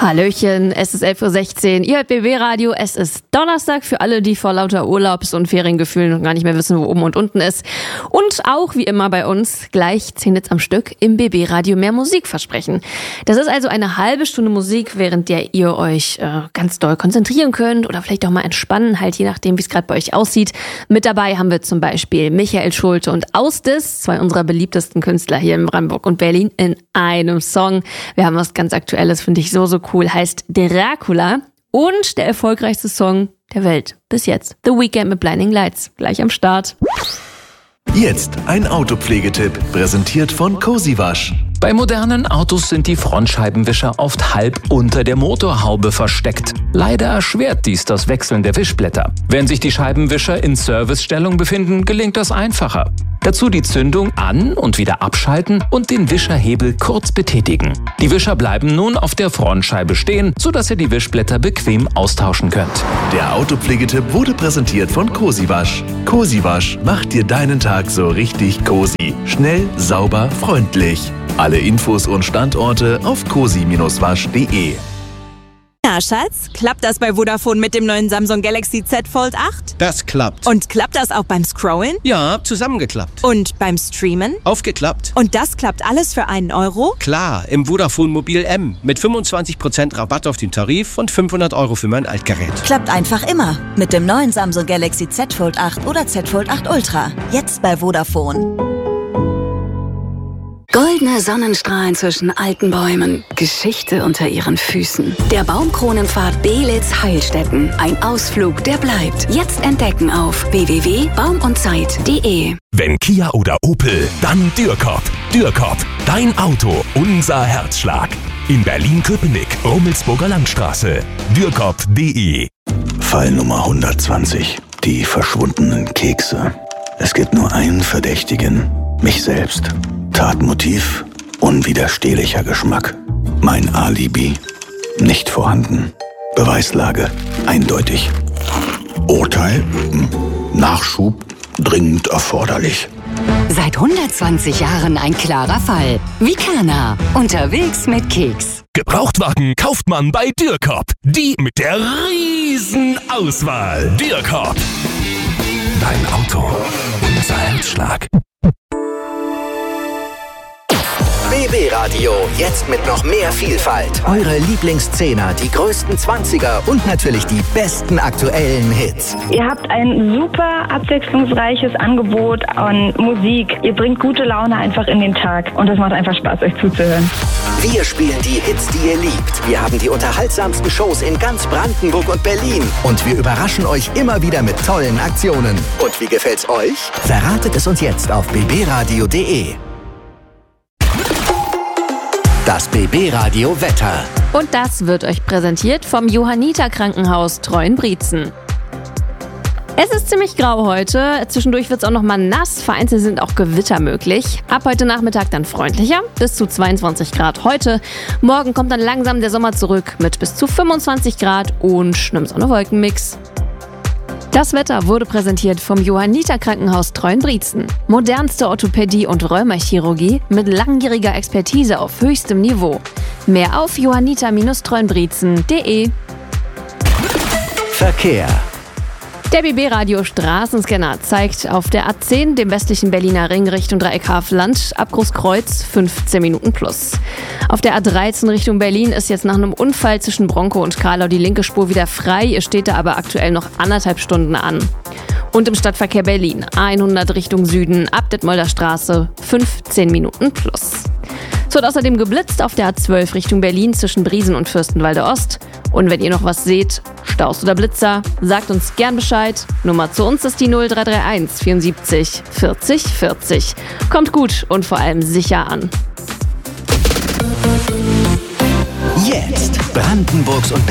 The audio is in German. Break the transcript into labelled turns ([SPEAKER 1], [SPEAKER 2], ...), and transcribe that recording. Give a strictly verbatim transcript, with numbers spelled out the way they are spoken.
[SPEAKER 1] Hallöchen, es ist elf Uhr sechzehn, ihr hört B B Radio, es ist Donnerstag für alle, die vor lauter Urlaubs- und Feriengefühlen noch gar nicht mehr wissen, wo oben und unten ist. Und auch wie immer bei uns gleich zehn Hits am Stück im B B Radio mehr Musik versprechen. Das ist also eine halbe Stunde Musik, während der ihr euch äh, ganz doll konzentrieren könnt oder vielleicht auch mal entspannen, halt je nachdem, wie es gerade bei euch aussieht. Mit dabei haben wir zum Beispiel Michael Schulte und Ausdis, zwei unserer beliebtesten Künstler hier in Brandenburg und Berlin, in einem Song. Wir haben was ganz Aktuelles, finde ich so, so cool, heißt Dracula und der erfolgreichste Song der Welt bis jetzt. The Weeknd mit Blinding Lights, gleich am Start.
[SPEAKER 2] Jetzt ein Autopflegetipp, präsentiert von Cozy Wasch.
[SPEAKER 3] Bei modernen Autos sind die Frontscheibenwischer oft halb unter der Motorhaube versteckt. Leider erschwert dies das Wechseln der Wischblätter. Wenn sich die Scheibenwischer in Servicestellung befinden, gelingt das einfacher. Dazu die Zündung an- und wieder abschalten und den Wischerhebel kurz betätigen. Die Wischer bleiben nun auf der Frontscheibe stehen, sodass ihr die Wischblätter bequem austauschen könnt.
[SPEAKER 2] Der Autopflegetipp wurde präsentiert von Cozy Wasch. Cozy Wasch macht dir deinen Tag so richtig cozy. Schnell, sauber, freundlich. Alle Infos und Standorte auf cozy wasch punkt de.
[SPEAKER 4] Na, Schatz, klappt das bei Vodafone mit dem neuen Samsung Galaxy Z Fold acht?
[SPEAKER 5] Das klappt.
[SPEAKER 4] Und klappt das auch beim Scrollen?
[SPEAKER 5] Ja, zusammengeklappt.
[SPEAKER 4] Und beim Streamen?
[SPEAKER 5] Aufgeklappt.
[SPEAKER 4] Und das klappt alles für einen Euro?
[SPEAKER 5] Klar, im Vodafone Mobil M mit fünfundzwanzig Prozent Rabatt auf den Tarif und fünfhundert Euro für mein Altgerät.
[SPEAKER 6] Klappt einfach immer mit dem neuen Samsung Galaxy Z Fold acht oder Z Fold acht Ultra. Jetzt bei Vodafone.
[SPEAKER 7] Goldene Sonnenstrahlen zwischen alten Bäumen, Geschichte unter ihren Füßen. Der Baumkronenpfad Beelitz-Heilstätten. Ein Ausflug, der bleibt. Jetzt entdecken auf w w w punkt baum und zeit punkt de.
[SPEAKER 8] Wenn Kia oder Opel, dann Dürkop. Dürkop, dein Auto, unser Herzschlag. In Berlin-Köpenick, Rummelsburger Landstraße. dürkop punkt de.
[SPEAKER 9] Fall Nummer hundertzwanzig. Die verschwundenen Kekse. Es gibt nur einen Verdächtigen. Mich selbst. Tatmotiv, unwiderstehlicher Geschmack. Mein Alibi, nicht vorhanden. Beweislage, eindeutig. Urteil, Nachschub, dringend erforderlich.
[SPEAKER 7] Seit hundertzwanzig Jahren ein klarer Fall. Vicana, unterwegs mit Keks.
[SPEAKER 8] Gebrauchtwagen kauft man bei Dürkop. Die mit der riesen Auswahl. Dürkop. Dein Auto, unser Herzschlag.
[SPEAKER 10] B B Radio, jetzt mit noch mehr Vielfalt. Eure Lieblingszehner, die größten Zwanziger und natürlich die besten aktuellen Hits.
[SPEAKER 11] Ihr habt ein super abwechslungsreiches Angebot an Musik. Ihr bringt gute Laune einfach in den Tag und es macht einfach Spaß, euch zuzuhören.
[SPEAKER 10] Wir spielen die Hits, die ihr liebt. Wir haben die unterhaltsamsten Shows in ganz Brandenburg und Berlin. Und wir überraschen euch immer wieder mit tollen Aktionen. Und wie gefällt's euch? Verratet es uns jetzt auf b b radio punkt de. Das B B Radio Wetter.
[SPEAKER 1] Und das wird euch präsentiert vom Johanniter Krankenhaus Treuenbrietzen. Es ist ziemlich grau heute. Zwischendurch wird es auch noch mal nass. Vereinzelt sind auch Gewitter möglich. Ab heute Nachmittag dann freundlicher. Bis zu zweiundzwanzig Grad heute. Morgen kommt dann langsam der Sommer zurück mit bis zu fünfundzwanzig Grad und einem Sonne-Wolken-Mix. Das Wetter wurde präsentiert vom Johanniter Krankenhaus Treuenbrietzen. Modernste Orthopädie und Rheumachirurgie mit langjähriger Expertise auf höchstem Niveau. Mehr auf johanniter Treuenbrietzen punkt de.
[SPEAKER 10] Verkehr.
[SPEAKER 1] Der B B-Radio Straßenscanner zeigt auf der A zehn, dem westlichen Berliner Ring Richtung Dreieck Havelland, ab Großkreuz fünfzehn Minuten plus. Auf der A dreizehn Richtung Berlin ist jetzt nach einem Unfall zwischen Bronco und Karlau die linke Spur wieder frei, ihr steht da aber aktuell noch anderthalb Stunden an. Und im Stadtverkehr Berlin hundert Richtung Süden, ab Detmolder Straße fünfzehn Minuten plus. Es wird außerdem geblitzt auf der A zwölf Richtung Berlin zwischen Briesen und Fürstenwalde Ost. Und wenn ihr noch was seht, Staus oder Blitzer, sagt uns gern Bescheid. Nummer zu uns ist die null drei drei eins vierundsiebzig vierzig vierzig. Kommt gut und vor allem sicher an.
[SPEAKER 10] Jetzt Brandenburgs und